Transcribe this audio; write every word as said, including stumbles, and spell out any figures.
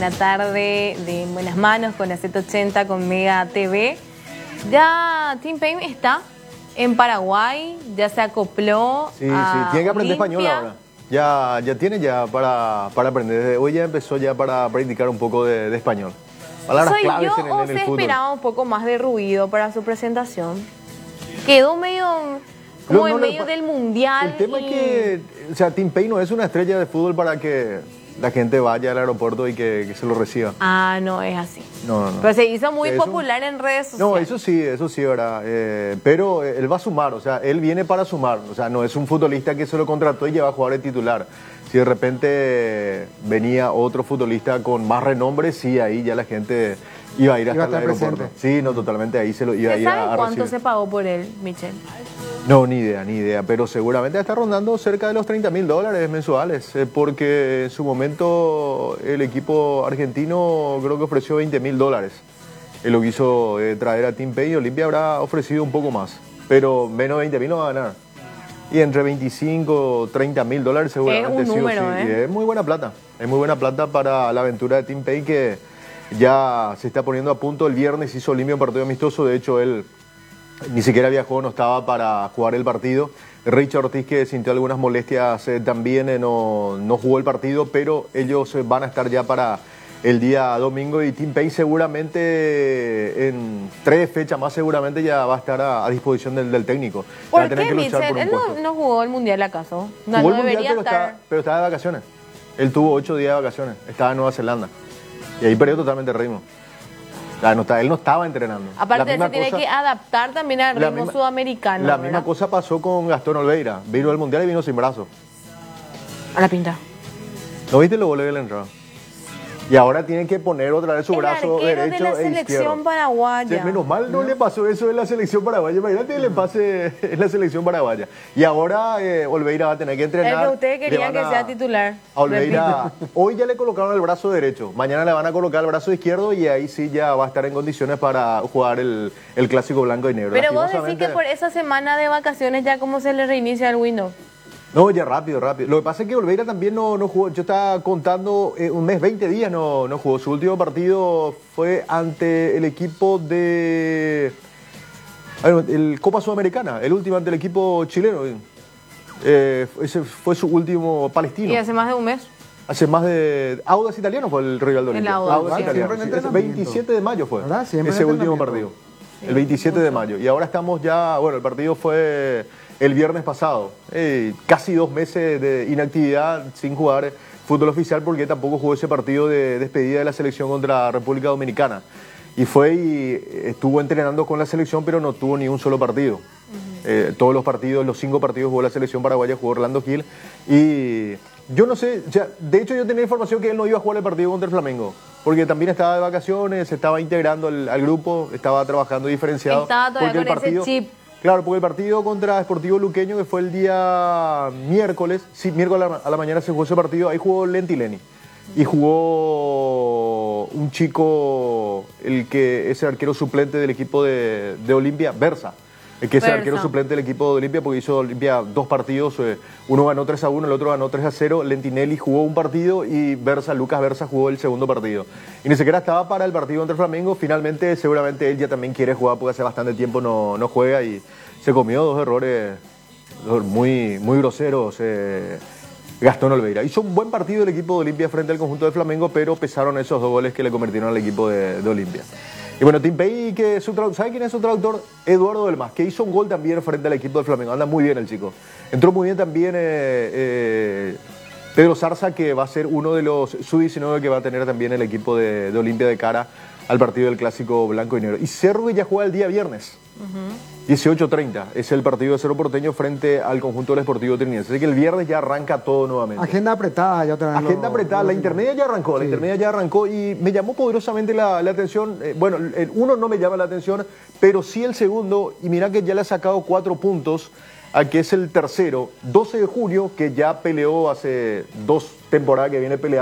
La tarde de Buenas Manos con la Z ochenta, con Mega T V. Ya Tim Payne está en Paraguay, ya se acopló. Sí, a sí, tiene que aprender Olimpia. español ahora. Ya, ya tiene ya para, para aprender. Desde hoy ya empezó ya para practicar un poco de, de español. Palabras ¿Soy claves yo en el, o en el se fútbol. esperaba un poco más de ruido para su presentación? Quedó medio como No, en no le medio pa- del mundial. El tema y... es que, o sea, Tim Payne no es una estrella de fútbol para que la gente vaya al aeropuerto y que, que se lo reciba. Ah, no es así. No, no, no. Pero se hizo muy Eso- popular en redes sociales. No, eso sí, eso sí, ¿verdad? Eh, pero él va a sumar, o sea, él viene para sumar. O sea, no es un futbolista que se lo contrató y lleva a jugar de titular. Si de repente venía otro futbolista con más renombre, sí, ahí ya la gente iba a ir hasta Iba a el estar aeropuerto. presente. Sí, no, totalmente, ahí se lo iba a ¿Se ir a, sabe a cuánto recibir. se pagó por él, Michel? No, ni idea, ni idea, pero seguramente está rondando cerca de los treinta mil dólares mensuales, eh, porque en su momento el equipo argentino creo que ofreció veinte mil dólares. Él lo quiso eh, traer a Tim Payne y Olimpia habrá ofrecido un poco más, pero menos de veinte mil no va a ganar. Y entre veinticinco, treinta mil dólares seguramente Es un sí o número, sí. ¿eh? Y es muy buena plata, es muy buena plata para la aventura de Tim Payne, que ya se está poniendo a punto. El viernes hizo Olimpia un partido amistoso, de hecho él ni siquiera viajó, no estaba para jugar el partido. Richard Ortiz, que sintió algunas molestias, eh, también eh, no, no jugó el partido, pero ellos eh, van a estar ya para el día domingo, y Tim Payne seguramente eh, en tres fechas más seguramente ya va a estar a, a disposición del, del técnico. Va a ¿Por tener qué, que luchar Michel? por un Él no, puesto. no jugó el Mundial, ¿acaso? No, Jugó no el Mundial, debería pero, estar. está, pero estaba de vacaciones. Él tuvo ocho días de vacaciones, estaba en Nueva Zelanda. Y ahí perdió totalmente el ritmo. O sea, no está- él no estaba entrenando. La Aparte, él misma se tiene cosa- que adaptar también al la ritmo misma- sudamericano. La ¿verdad? misma cosa pasó con Gastón Olveira. Vino al Mundial y vino sin brazo. A la pinta. ¿No viste los goles que le entraba? Y ahora tienen que poner otra vez su El brazo arquero derecho de la e selección izquierdo. paraguaya. Sí, menos mal no le pasó eso en la selección paraguaya. Imagínate que le pase en la selección paraguaya. Y ahora eh, Olveira va a tener que El entrenar. que ustedes Le querían van que a- sea titular. A Olveira, Repito. hoy ya le colocaron el brazo derecho. Mañana le van a colocar el brazo izquierdo y ahí sí ya va a estar en condiciones para jugar el, el clásico blanco y negro. Pero vos decís Lastimosamente- que por esa semana de vacaciones ya cómo se le reinicia el Windows. No, ya rápido, rápido. Lo que pasa es que Olveira también no, no jugó. Yo estaba contando, eh, un mes, veinte días no, no jugó. Su último partido fue ante el equipo de... a ver, el Copa Sudamericana, el último ante el equipo chileno. Eh, ese fue su último palestino. Y hace más de un mes. Hace más de... Audax Italiano fue el rival de El Olimpia. Audax, sí. Italiano. Siempre en Sí, ese entrenamiento. veintisiete de mayo fue ¿Verdad? Siempre en ese último entrenamiento. partido. El veintisiete de mayo. Y ahora estamos ya... Bueno, el partido fue el viernes pasado. Eh, casi dos meses de inactividad sin jugar fútbol oficial, porque tampoco jugó ese partido de despedida de la selección contra República Dominicana. Y fue y estuvo entrenando con la selección, pero no tuvo ni un solo partido. Eh, todos los partidos, los cinco partidos jugó la selección paraguaya, jugó Orlando Gil. Y yo no sé, o sea, de hecho yo tenía información que él no iba a jugar el partido contra el Flamengo, porque también estaba de vacaciones, se estaba integrando al, al grupo, estaba trabajando diferenciado. Estaba todavía porque el con ese partido- chip. Claro, porque el partido contra Sportivo Luqueño, que fue el día miércoles, sí, miércoles a la, a la mañana se jugó ese partido, ahí jugó Lenti Leni. Y jugó un chico, el que es el arquero suplente del equipo de, de Olimpia, Versa. El que es el Versa. arquero suplente del equipo de Olimpia, porque hizo Olimpia dos partidos, eh, uno ganó tres a uno, el otro ganó tres a cero. Lentinelli jugó un partido y Versa, Lucas Versa jugó el segundo partido. Y ni siquiera estaba para el partido contra el Flamengo. Finalmente, seguramente él ya también quiere jugar, porque hace bastante tiempo no, no juega, y se comió dos errores dos muy, muy groseros. Eh, Gastón Olveira. Hizo un buen partido el equipo de Olimpia frente al conjunto de Flamengo, pero pesaron esos dos goles que le convirtieron al equipo de, de Olimpia. Y bueno, Tim Payne, que su tradu- ¿sabe quién es su traductor? Eduardo Delmas, que hizo un gol también frente al equipo de Flamengo. Anda muy bien el chico. Entró muy bien también eh, eh, Pedro Zarza, que va a ser uno de los sub diecinueve que va a tener también el equipo de, de Olimpia de cara al partido del clásico blanco y negro. Y Cerro ya juega el día viernes. dieciocho treinta es el partido de Cerro Porteño frente al conjunto del Sportivo Trinense. Así que el viernes ya arranca todo nuevamente. Agenda apretada ya otra vez. Agenda lo- apretada, lo- la intermedia ya arrancó, la Sí. intermedia ya arrancó y me llamó poderosamente la, la atención. Eh, bueno, el uno no me llama la atención, pero sí el segundo, y mira que ya le ha sacado cuatro puntos a que es el tercero, doce de junio, que ya peleó hace dos temporadas que viene peleando.